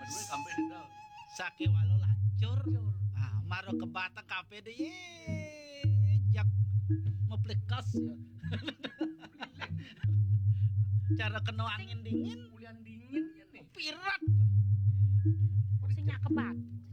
duwe kampe ndak. Sake walo lacur. Ah, maro ke Batang kape deh. Jak meplekas ya. Cara kena angin dingin, Kulian dingin ya nih. pirat. Sing nyakebat.